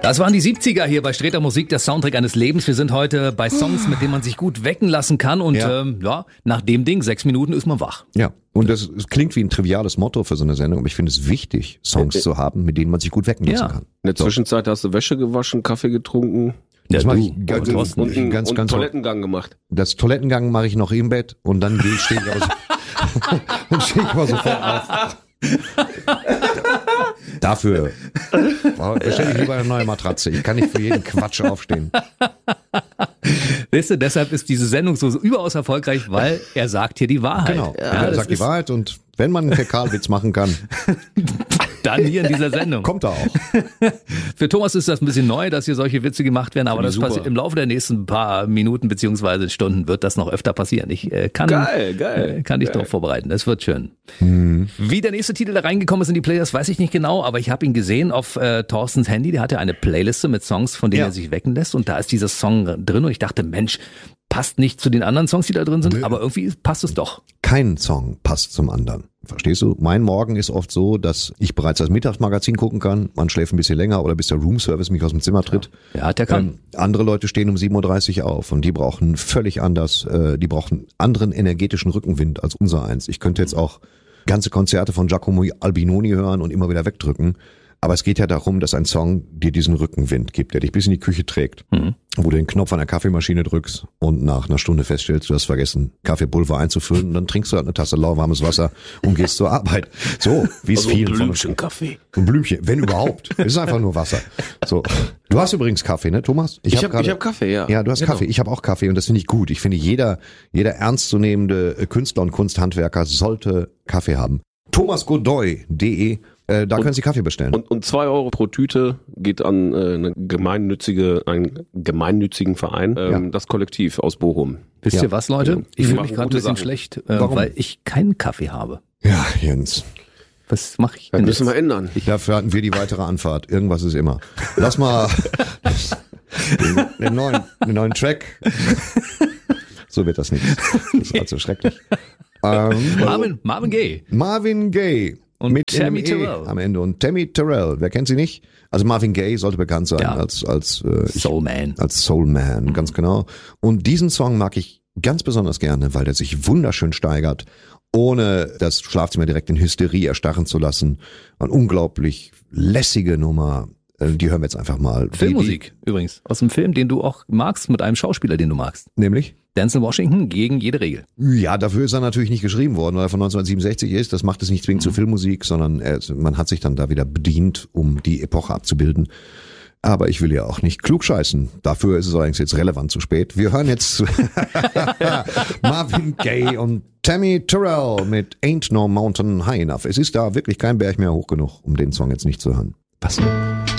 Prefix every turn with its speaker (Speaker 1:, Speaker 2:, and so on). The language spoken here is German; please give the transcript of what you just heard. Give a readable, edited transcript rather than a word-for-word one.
Speaker 1: Das waren die 70er hier bei Sträter Musik, der Soundtrack eines Lebens. Wir sind heute bei Songs, mit denen man sich gut wecken lassen kann. Und nach dem Ding, 6 Minuten ist man wach.
Speaker 2: Ja, und das klingt wie ein triviales Motto für so eine Sendung, aber ich finde es wichtig, Songs zu haben, mit denen man sich gut wecken lassen kann.
Speaker 3: In der Zwischenzeit hast du Wäsche gewaschen, Kaffee getrunken.
Speaker 2: Das mache ich
Speaker 3: und
Speaker 2: ganz
Speaker 3: Toilettengang gemacht.
Speaker 2: Das Toilettengang mache ich noch im Bett und dann stehe ich aber sofort auf. Dafür bestelle ich lieber eine neue Matratze. Ich kann nicht für jeden Quatsch aufstehen.
Speaker 1: Weißt du, deshalb ist diese Sendung so überaus erfolgreich, weil er sagt hier die Wahrheit.
Speaker 2: Genau, er sagt die Wahrheit und wenn man einen Fäkalwitz machen kann,
Speaker 1: dann hier in dieser Sendung.
Speaker 2: Kommt er auch.
Speaker 1: Für Thomas ist das ein bisschen neu, dass hier solche Witze gemacht werden, aber das
Speaker 3: super.
Speaker 1: passiert im Laufe der nächsten paar Minuten beziehungsweise Stunden wird das noch öfter passieren. Ich kann dich darauf vorbereiten. Das wird schön. Wie der nächste Titel da reingekommen ist in die Playlist, weiß ich nicht genau, aber ich habe ihn gesehen auf Thorstens Handy. Der hatte eine Playliste mit Songs, von denen er sich wecken lässt und da ist dieser Song drin und ich dachte, Mensch, passt nicht zu den anderen Songs, die da drin sind, aber irgendwie passt es doch.
Speaker 2: Kein Song passt zum anderen. Verstehst du? Mein Morgen ist oft so, dass ich bereits das Mittagsmagazin gucken kann. Man schläft ein bisschen länger oder bis der Roomservice mich aus dem Zimmer tritt.
Speaker 1: Ja, der kann.
Speaker 2: Andere Leute stehen um 7.30 Uhr auf und die brauchen völlig anders, die brauchen anderen energetischen Rückenwind als unser eins. Ich könnte jetzt auch ganze Konzerte von Giacomo Albinoni hören und immer wieder wegdrücken. Aber es geht ja darum, dass ein Song dir diesen Rückenwind gibt, der dich bis in die Küche trägt, wo du den Knopf an der Kaffeemaschine drückst und nach einer Stunde feststellst, du hast vergessen, Kaffeepulver einzufüllen und dann trinkst du halt eine Tasse lauwarmes Wasser und gehst zur Arbeit. So, wie es vielen von uns.
Speaker 3: Kaffee.
Speaker 2: Ein Blümchen, wenn überhaupt. Es ist einfach nur Wasser. So. Du hast übrigens Kaffee, ne, Thomas?
Speaker 3: Ich hab Kaffee, ja.
Speaker 2: Ja, du hast Kaffee. Ich habe auch Kaffee und das finde ich gut. Ich finde, jeder ernstzunehmende Künstler und Kunsthandwerker sollte Kaffee haben. thomasgodoy.de da können Sie Kaffee bestellen.
Speaker 3: Und 2 Euro pro Tüte geht an einen gemeinnützigen Verein, das Kollektiv aus Bochum.
Speaker 1: Wisst ihr was, Leute? Ich fühle mich
Speaker 3: Machen
Speaker 1: gerade ein
Speaker 3: gute
Speaker 1: bisschen
Speaker 3: Sachen.
Speaker 1: schlecht,
Speaker 2: Warum?
Speaker 1: weil ich keinen Kaffee habe.
Speaker 2: Ja, Jens.
Speaker 1: Was mache ich
Speaker 3: Das
Speaker 1: denn
Speaker 3: müssen
Speaker 1: jetzt?
Speaker 3: wir ändern.
Speaker 2: Dafür hatten wir die weitere Anfahrt. Irgendwas ist immer. Lass mal den neuen Track. So wird das nicht. Das ist also schrecklich.
Speaker 1: Marvin Gaye.
Speaker 2: Marvin Gaye.
Speaker 1: Und
Speaker 2: mit
Speaker 1: Tammy
Speaker 2: einem
Speaker 1: Terrell.
Speaker 2: am Ende. Und Tammy Terrell, wer kennt sie nicht? Also Marvin Gaye sollte bekannt sein
Speaker 1: Ja.
Speaker 2: als
Speaker 1: Soul Man.
Speaker 2: Als Soul Man, ganz genau. Und diesen Song mag ich ganz besonders gerne, weil der sich wunderschön steigert, ohne das Schlafzimmer direkt in Hysterie erstarren zu lassen. Eine unglaublich lässige Nummer. Die hören wir jetzt einfach mal.
Speaker 1: Filmmusik übrigens. Aus dem Film, den du auch magst, mit einem Schauspieler, den du magst.
Speaker 2: Nämlich?
Speaker 1: Denzel Washington gegen jede Regel.
Speaker 2: Ja, dafür ist er natürlich nicht geschrieben worden, weil er von 1967 ist. Das macht es nicht zwingend zu Filmmusik, sondern man hat sich dann da wieder bedient, um die Epoche abzubilden. Aber ich will ja auch nicht klugscheißen. Dafür ist es allerdings jetzt relevant zu spät. Wir hören jetzt Marvin Gaye und Tammy Terrell mit Ain't No Mountain High Enough. Es ist da wirklich kein Berg mehr hoch genug, um den Song jetzt nicht zu hören. Was?